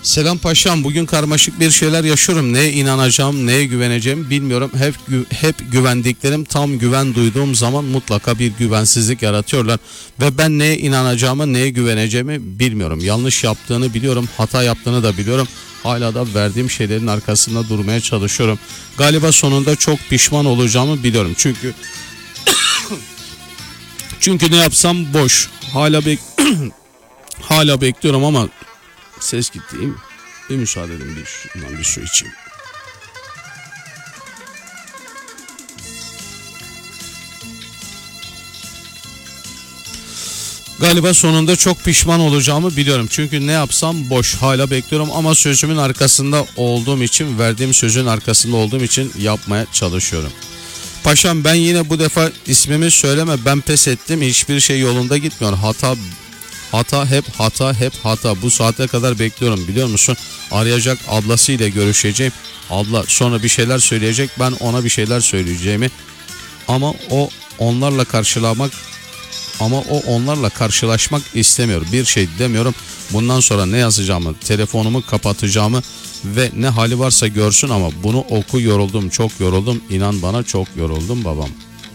Selam paşam, bugün karmaşık bir şeyler yaşıyorum. Neye inanacağım, neye güveneceğim bilmiyorum. Hep güvendiklerim tam güven duyduğum zaman mutlaka bir güvensizlik yaratıyorlar. Ve ben neye inanacağımı, neye güveneceğimi bilmiyorum. Yanlış yaptığını biliyorum, hata yaptığını da biliyorum. Hala da verdiğim şeylerin arkasında durmaya çalışıyorum. Galiba sonunda çok pişman olacağımı biliyorum. Çünkü ne yapsam boş. Hala bekliyorum ama ses gitti. Bir müsaade edin, bir su içeyim. Galiba sonunda çok pişman olacağımı biliyorum. Çünkü ne yapsam boş. Hala bekliyorum ama sözümün arkasında olduğum için, verdiğim sözün arkasında olduğum için yapmaya çalışıyorum. Paşam, ben yine bu defa ismimi söyleme, ben pes ettim. Hiçbir şey yolunda gitmiyor. Hep hata. Bu saate kadar bekliyorum, biliyor musun? Arayacak, ablasıyla görüşeceğim. Abla sonra bir şeyler söyleyecek. Ben ona bir şeyler söyleyeceğimi. Ama o onlarla karşılaşmak istemiyor. Bir şey demiyorum. Bundan sonra ne yazacağımı, telefonumu kapatacağımı ve ne hali varsa görsün ama bunu oku, yoruldum, çok yoruldum. İnan bana, çok yoruldum babam.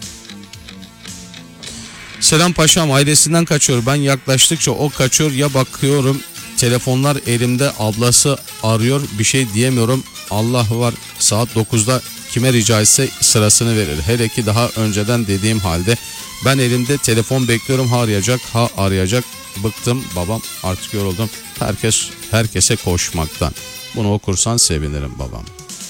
Selam paşam, ailesinden kaçıyor. Ben yaklaştıkça o kaçıyor. Ya bakıyorum telefonlar elimde, ablası arıyor, bir şey diyemiyorum. Allah var, saat 9'da kime rica etse sırasını verir. Hele ki daha önceden dediğim halde ben elimde telefon bekliyorum, ha arayacak. Bıktım babam, artık yoruldum. Herkese koşmaktan. Bunu okursan sevinirim babam.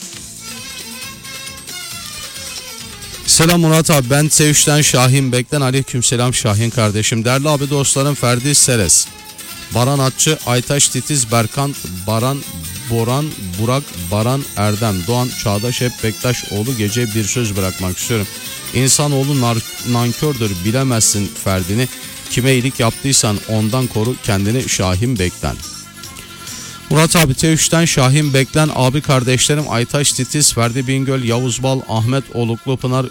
Selam Murat abi, ben T3'ten Şahin Bek'ten. Aleykümselam Şahin kardeşim. Değerli abi dostlarım, Ferdi Seres, Baran Atçı, Aytaş Titiz, Berkant, Baran, Boran, Burak, Baran, Erdem, Doğan, Çağdaş, hep Bektaşoğlu. Gece bir söz bırakmak istiyorum. İnsanoğlu nankördür, bilemezsin Ferdini. Kime iyilik yaptıysan ondan koru kendini Şahin Bek'ten. Murat abi, T3'ten Şahin Beklen. Abi kardeşlerim Aytaş Titiz, Ferdi Bingöl, Yavuz Bal, Ahmet Oluklu Pınar,